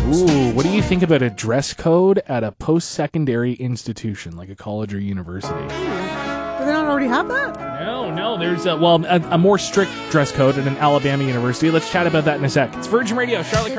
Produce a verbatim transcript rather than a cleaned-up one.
Ooh, what do you think about a dress code at a post-secondary institution, like a college or university? Do they not already have that? No, no, there's a, well, a, a more strict dress code at an Alabama university. Let's chat about that in a sec. It's Virgin Radio, Charlotte Carr.